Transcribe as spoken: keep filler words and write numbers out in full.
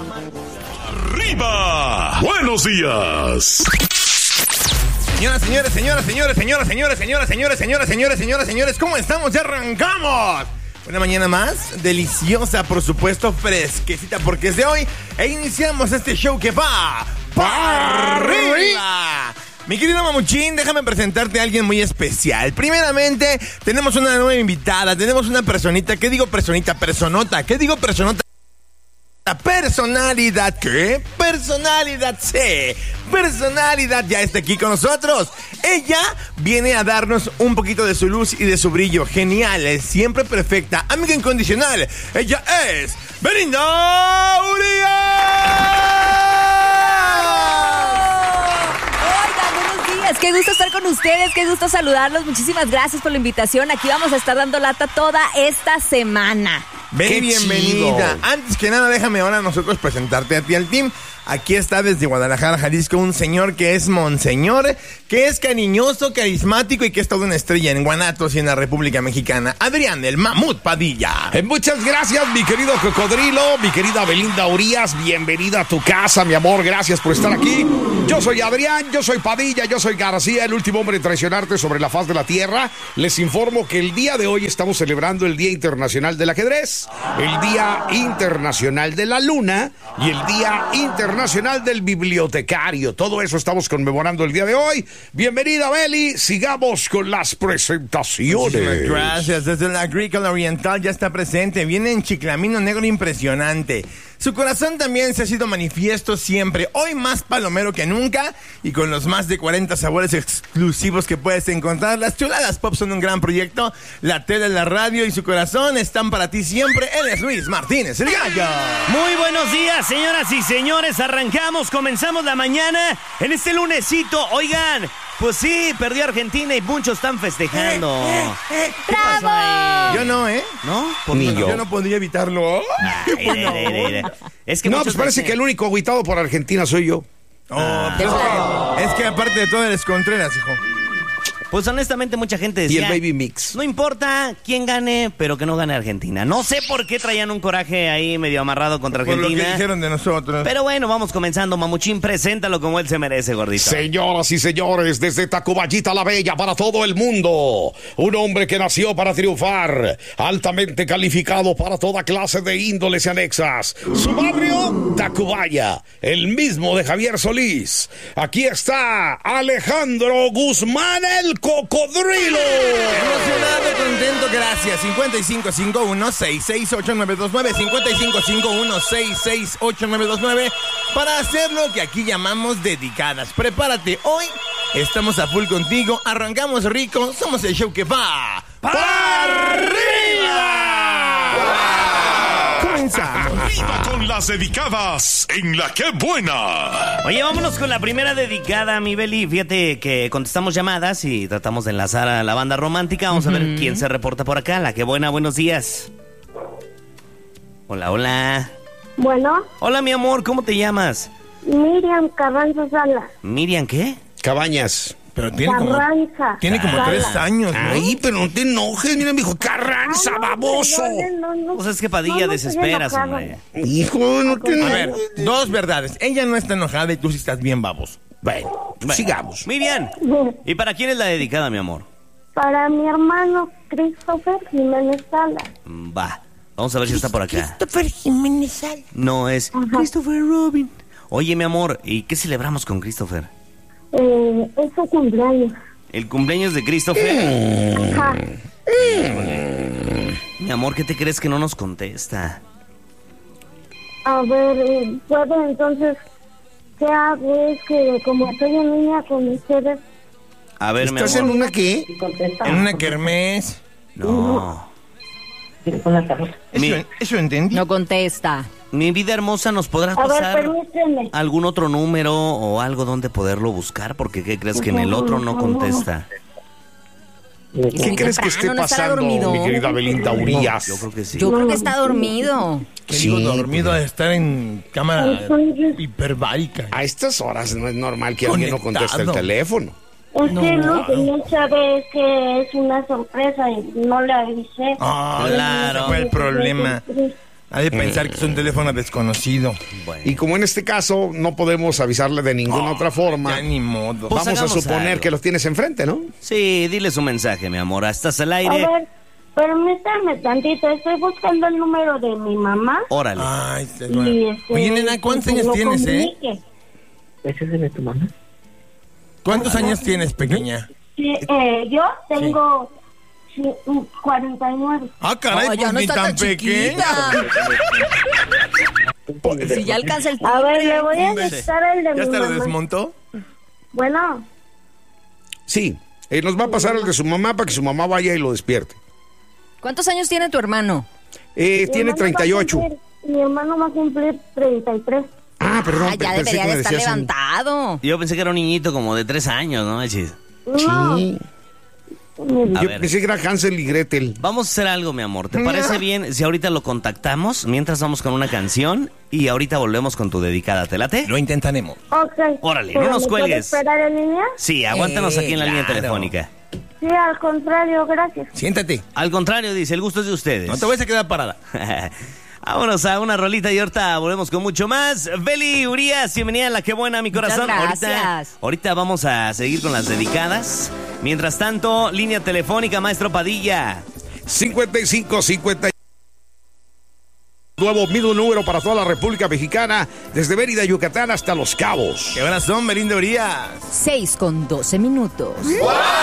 ¡Arriba! ¡Buenos días! Señoras, señores, señoras, señores, señoras, señores, señoras, señores, señores, señores, señores, señores, ¿cómo estamos? ¡Ya arrancamos! Una mañana más, deliciosa, por supuesto, fresquecita, porque es de hoy, e iniciamos este show que va para arriba. Mi querido Mamuchín, déjame presentarte a alguien muy especial. Primeramente, tenemos una nueva invitada, tenemos una personita, ¿qué digo personita? Personota, ¿qué digo personota? Personalidad, ¿qué? Personalidad, sí. Personalidad ya está aquí con nosotros. Ella viene a darnos un poquito de su luz y de su brillo. Genial, es siempre perfecta, amiga incondicional. Ella es Belinda Urias. Qué gusto estar con ustedes, qué gusto saludarlos. Muchísimas gracias por la invitación. Aquí vamos a estar dando lata toda esta semana. Ven, bienvenida. Chido. Antes que nada, déjame ahora nosotros presentarte a ti al team. Aquí está desde Guadalajara, Jalisco, un señor que es monseñor, que es cariñoso, carismático y que es toda una estrella en Guanatos y en la República Mexicana. Adrián, el Mamut Padilla. Eh, muchas gracias, mi querido Cocodrilo, mi querida Belinda Urias. Bienvenida a tu casa, mi amor. Gracias por estar aquí. Yo soy Adrián, yo soy Padilla, yo soy García, el último hombre en traicionarte sobre la faz de la tierra. Les informo que el día de hoy estamos celebrando el Día Internacional del Ajedrez, el Día Internacional de la Luna y el Día Internacional Nacional del Bibliotecario. Todo eso estamos conmemorando el día de hoy. Bienvenida, Beli. Sigamos con las presentaciones. Muchísimas gracias. Desde la Agrícola Oriental ya está presente. Viene en chiclamino negro impresionante. Su corazón también se ha sido manifiesto siempre. Hoy más palomero que nunca y con los más de cuarenta sabores exclusivos que puedes encontrar. Las chuladas pop son un gran proyecto. La tele, la radio y su corazón están para ti siempre. Él es Luis Martínez, el gallo. Muy buenos días, señoras y señores. Arrancamos, comenzamos la mañana en este lunesito. Oigan, pues sí, perdió Argentina y muchos están festejando. Eh, eh, eh, ¿Qué pasó ahí? Yo no, ¿eh? ¿No? ¿Por Ni yo. Yo no podría evitarlo. Ay, ay, ay, ay, ay. Es que no, pues parece que el único aguitado por Argentina soy yo. Oh, ah. pues, es que aparte de todo eres Contreras, hijo. Pues honestamente mucha gente decía... Y el Baby Mix. No importa quién gane, pero que no gane Argentina. No sé por qué traían un coraje ahí medio amarrado contra por Argentina. Por lo que dijeron de nosotros. Pero bueno, vamos comenzando. Mamuchín, preséntalo como él se merece, gordito. Señoras y señores, desde Tacubayita la Bella para todo el mundo. Un hombre que nació para triunfar. Altamente calificado para toda clase de índoles y anexas. Su barrio, Tacubaya. El mismo de Javier Solís. Aquí está Alejandro Guzmán, el Cocodrilo. Emocionado, contento, gracias. cincuenta y cinco cincuenta y uno, sesenta y seis, ochenta y nueve veintinueve, cincuenta y cinco cincuenta y uno, sesenta y seis, ochenta y nueve veintinueve, para hacer lo que aquí llamamos dedicadas. Prepárate, hoy estamos a full contigo, arrancamos rico, somos el show que va para arriba. Comenzamos. Arriba con las dedicadas en La Qué Buena. Oye, vámonos con la primera dedicada, mi Beli. Fíjate que contestamos llamadas y tratamos de enlazar a la banda romántica. Vamos uh-huh. a ver quién se reporta por acá. La Qué Buena, buenos días. Hola, hola. Bueno. Hola, mi amor, ¿cómo te llamas? Miriam Carranza Sala. ¿Miriam qué? Cabañas. Pero tiene como, tiene como tres años, ¿no? Ay, pero no te enojes, mira, mijo, Carranza, ah, no, baboso. No, no, no. Pues es que Padilla no, no desesperas, hombre. Hijo, no te enojes. A ver, dos verdades. Ella no está enojada y tú sí estás bien baboso. Bueno, bueno, sigamos. Miriam, ¿y para quién es la dedicada, mi amor? Para mi hermano Christopher Jiménez Sala. Va, vamos a ver si está por acá. Christopher Jiménez Sala. No, es Ajá. Christopher Robin. Oye, mi amor, ¿y qué celebramos con Christopher? Eh, es su cumpleaños. ¿El cumpleaños de Christopher? Ajá. Mi amor, ¿qué te crees que no nos contesta? A ver, ¿puedo entonces? ¿Qué hago? Es que como estoy en línea con ustedes. A ver, mi amor. ¿Estás en una qué? ¿En una kermés? No. Mi, eso, eso entendí. No contesta. Mi vida hermosa, ¿nos podrás a pasar ver, permíteme. algún otro número o algo donde poderlo buscar? Porque ¿qué crees que en el otro no contesta? ¿Qué crees que esté pasando, mi querida Belinda Urias? Yo creo que sí. Yo creo que está dormido. ¿Qué sí. digo dormido de estar en cámara hiperbárica? A estas horas no es normal que alguien no conteste el teléfono. Es no, que lo que no no sabe es que es una sorpresa y no le avisé. Ah, claro. Ese fue el problema. Ha de pensar que es un teléfono desconocido. Bueno. Y como en este caso no podemos avisarle de ninguna Oh, otra forma, ya ni modo. Pues vamos a hagamos suponer algo. que los tienes enfrente, ¿no? Sí, dile su mensaje, mi amor. Estás al A aire. ver, permítame tantito, estoy buscando el número de mi mamá. Órale. Ay, se Y duele. este, Oye, nena, ¿cuántos que años lo tienes, eh? comunique. ¿Ese es el de tu mamá? ¿Cuántos años tienes, pequeña? Sí, eh, yo tengo sí, cuarenta y nueve. Ah, caray, No, ya pues no ni está tan tan pequeña. chiquita. Si ya alcanza el A ver, le voy a Hombre. dictar el de ¿Ya mi se lo mamá. desmontó? Bueno, Sí, eh, nos va a pasar el de su mamá para que su mamá vaya y lo despierte. ¿Cuántos años tiene tu hermano? Eh, mi tiene hermano treinta y ocho. va a cumplir- Mi hermano va a cumplir treinta y tres. Ah, perdón. Ah, ya pensé debería que de me estar decías un- levantado. Yo pensé que era un niñito como de tres años, ¿no, Machis? No, Sí. mi- A Yo ver. pensé que era Hansel y Gretel. Vamos a hacer algo, mi amor. ¿Te parece bien si ahorita lo contactamos mientras vamos con una canción y ahorita volvemos con tu dedicada? ¿Te late? Lo intentaremos. ok. Órale, ¿Pero no nos me puede cuelgues. esperar en línea? Sí, aguántanos Eh, aquí en la línea claro. telefónica. Sí, al contrario, gracias. Siéntate. Al contrario, dice, el gusto es de ustedes. No te vayas a quedar parada. Vámonos a una rolita y ahorita volvemos con mucho más. Beli Urias, bienvenida a La Qué Buena, mi Muchas corazón. Ahorita, gracias. ahorita vamos a seguir con las dedicadas. Mientras tanto, línea telefónica, maestro Padilla. cincuenta y cinco cincuenta. Nuevo mismo número para toda la República Mexicana, desde Mérida, Yucatán hasta Los Cabos. ¿Qué horas son, Belinda Urias? seis con doce minutos.